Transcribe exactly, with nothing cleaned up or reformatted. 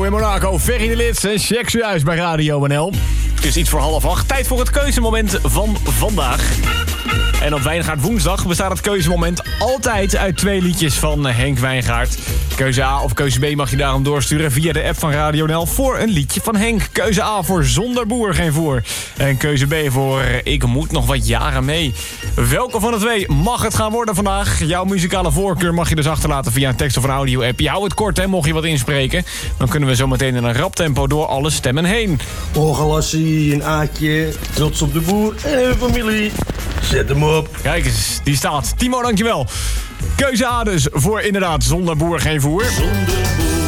in Monaco. Ferry de Lits en Check zojuist bij Radio N L. Het is iets voor half acht. Tijd voor het keuzemoment van vandaag. En op Wijngaard woensdag bestaat het keuzemoment altijd uit twee liedjes van Henk Wijngaard. Keuze A of keuze B mag je daarom doorsturen via de app van Radio N L voor een liedje van Henk. Keuze A voor Zonder Boer geen voer. En keuze B voor Ik moet nog wat jaren mee. Welke van de twee mag het gaan worden vandaag? Jouw muzikale voorkeur mag je dus achterlaten via een tekst of een audio-app. Je houdt het kort, hè, mocht je wat inspreken. Dan kunnen we zo meteen in een rap tempo door alle stemmen heen. Orgelassie, een aatje, trots op de boer en een familie. Zet hem op. Kijk eens, die staat. Timo, dankjewel. Keuze A dus voor inderdaad Zonder Boer geen voer. Zonder boer.